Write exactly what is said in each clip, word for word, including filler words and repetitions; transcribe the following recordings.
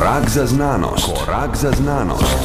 Korak za znanost. Korak za znanost.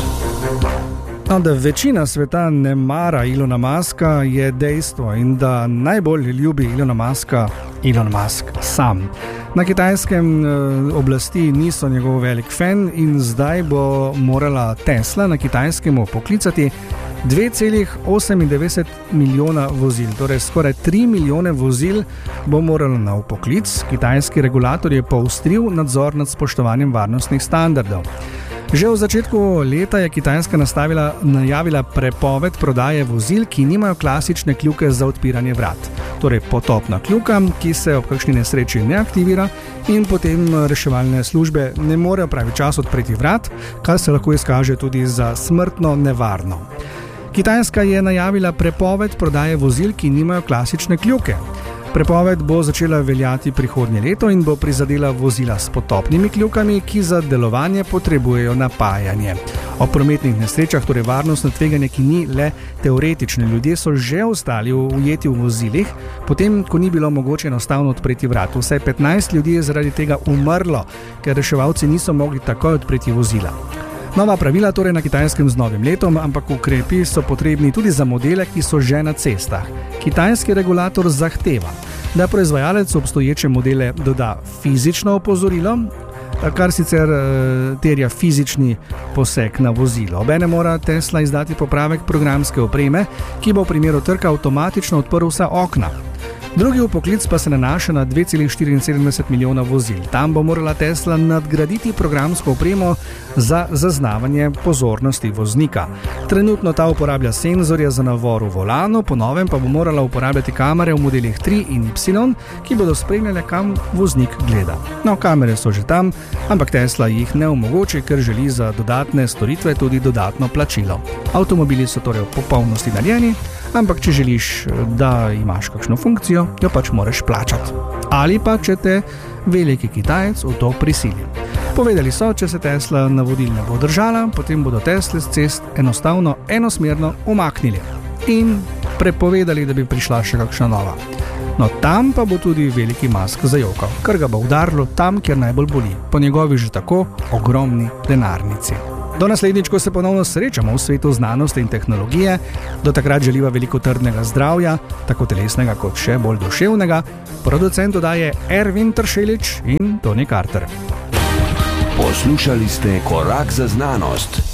No, da večina sveta ne mara Elona Muska, je dejstvo, in da najbolj ljubi Elona Muska Elon Musk sam. Na Kitajskem eh, oblasti niso njegov velik fan in zdaj bo morala Tesla na Kitajskem poklicati dve celi osemindevetdeset milijona vozil, torej skoraj tri milijone vozil bo moralo na vpoklic. Kitajski regulator je poostril nadzor nad spoštovanjem varnostnih standardov. Že v začetku leta je Kitajska nastavila, najavila prepoved prodaje vozil, ki nimajo klasične kljuke za odpiranje vrat. Torej potopna kljuka, ki se ob kakšni nesreči ne aktivira in potem reševalne službe ne morejo pravi čas odpreti vrat, kar se lahko izkaže tudi za smrtno nevarno. Kitajska je najavila prepoved prodaje vozil, ki nimajo klasične kljuke. Prepoved bo začela veljati prihodnje leto in bo prizadela vozila s potopnimi kljukami, ki za delovanje potrebujejo napajanje. O prometnih nesrečah, torej varnostno tveganje, ki ni le teoretične, ljudje so že ostali ujeti v vozilih, potem, ko ni bilo mogoče enostavno odpreti vrat. Vsaj petnajst ljudi je zaradi tega umrlo, ker reševalci niso mogli takoj odpreti vozila. Nova pravila torej na Kitajskem z novim letom, ampak ukrepi so potrebni tudi za modele, ki so že na cestah. Kitajski regulator zahteva, da proizvajalec obstoječe modele doda fizično opozorilo, kar sicer e, terja fizični poseg na vozilo. Obenem mora Tesla izdati popravek programske opreme, ki bo v primeru trka avtomatično odprl vsa okna. Drugi vpoklic pa se nanaša na dve celi štiriinsedemdeset milijona vozil. Tam bo morala Tesla nadgraditi programsko opremo za zaznavanje pozornosti voznika. Trenutno ta uporablja senzorje za navor v volanu, po novem pa bo morala uporabljati kamere v modelih tri in Y, ki bodo spremljale, kam voznik gleda. No, kamere so že tam, ampak Tesla jih ne omogoči, ker želi za dodatne storitve tudi dodatno plačilo. Avtomobili so torej v popolnosti naljeni, ampak če želiš, da imaš kakšno funkcijo, jo pač moraš plačati. Ali pa, če te veliki Kitajec v to prisili. Povedali so, če se Tesla navodil ne bo držala, potem bodo Tesle z cest enostavno enosmerno umaknili in prepovedali, da bi prišla še kakšna nova. No, tam pa bo tudi veliki Musk zajokal, ker ga bo udarilo tam, kjer najbolj boli, po njegovi že tako ogromni denarnici. Do naslednjič, ko se ponovno srečamo v svetu znanosti in tehnologije, do takrat želiva veliko trdnega zdravja, tako telesnega kot še bolj duševnega. Producent dodaje Ervin Tršelič in Tony Carter. Poslušali ste Korak za znanost.